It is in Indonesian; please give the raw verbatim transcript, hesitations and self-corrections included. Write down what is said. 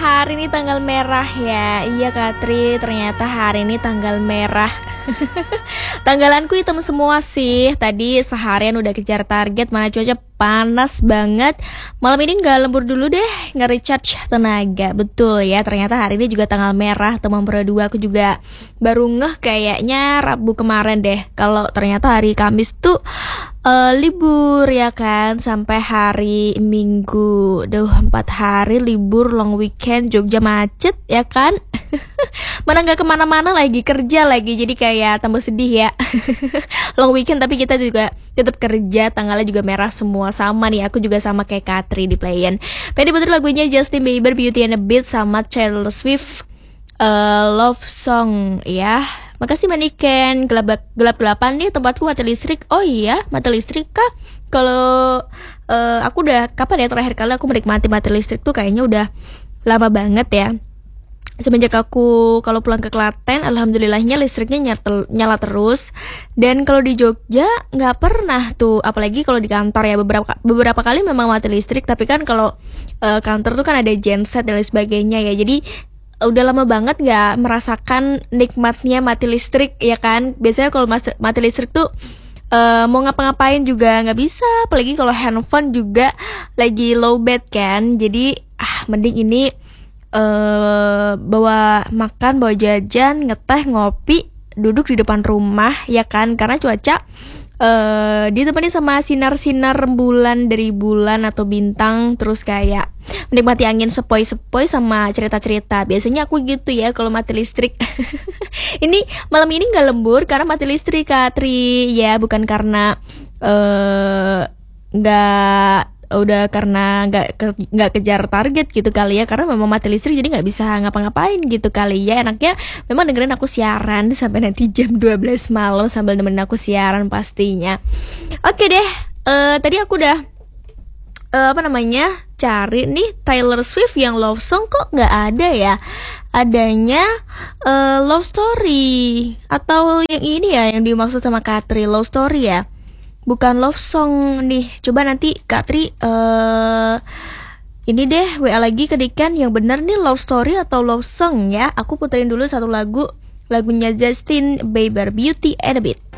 hari ini tanggal merah ya. Iya Katri, ternyata hari ini tanggal merah. Tanggalanku hitam semua sih. Tadi seharian udah kejar target, mana cuaca panas banget. Malam ini nggak lembur dulu deh, nge-recharge tenaga. Betul ya, ternyata hari ini juga tanggal merah. Teman berdua aku juga baru ngeh kayaknya Rabu kemarin deh, kalau ternyata hari Kamis tuh uh, libur ya kan, sampai hari Minggu. Duh, empat hari libur long weekend, Jogja macet ya kan. Mana nggak kemana-mana lagi, kerja lagi, jadi kayak tambah sedih ya. Long weekend tapi kita juga tetap kerja, tanggalnya juga merah semua. Sama nih, aku juga sama kayak Katri di playin. Pengen diputar lagunya Justin Bieber, Beauty and the Beast, sama Taylor Swift, uh, Love Song ya. Makasih Maniken. Gelap gelap gelapan nih tempatku mati listrik. Oh iya, mati listrik kah? Kalau uh, aku udah kapan ya terakhir kali aku menikmati mati listrik tuh, kayaknya udah lama banget ya. Semenjak aku kalau pulang ke Klaten, alhamdulillahnya listriknya nyala, nyala terus. Dan kalau di Jogja nggak pernah tuh, apalagi kalau di kantor ya, beberapa beberapa kali memang mati listrik. Tapi kan kalau uh, kantor tuh kan ada genset dan lain sebagainya ya, jadi udah lama banget nggak merasakan nikmatnya mati listrik ya kan. Biasanya kalau mati listrik tuh uh, mau ngapa-ngapain juga nggak bisa, apalagi kalau handphone juga lagi low bat kan. Jadi ah mending ini Uh, bawa makan, bawa jajan, ngeteh, ngopi, duduk di depan rumah ya kan, karena cuaca uh, ditemani sama sinar-sinar rembulan dari bulan atau bintang, terus kayak menikmati angin sepoi-sepoi sama cerita-cerita. Biasanya aku gitu ya kalau mati listrik. Ini malam ini nggak lembur karena mati listrik Katri ya, bukan karena nggak uh, udah karena nggak nggak kejar target gitu kali ya, karena memang mati listrik jadi nggak bisa ngapa-ngapain gitu kali ya. Enaknya memang dengerin aku siaran sampai nanti jam dua belas malam sambil nemenin aku siaran pastinya. Oke deh, uh, tadi aku udah uh, apa namanya cari nih Taylor Swift yang love song, kok nggak ada ya. Adanya uh, Love Story, atau yang ini ya yang dimaksud sama Katri, Love Story ya, bukan love song nih. Coba nanti Kak Tri uh, ini deh W A lagi ke Dikan yang bener nih love story atau love song ya. Aku puterin dulu satu lagu, lagunya Justin Bieber, Beauty and the Beast.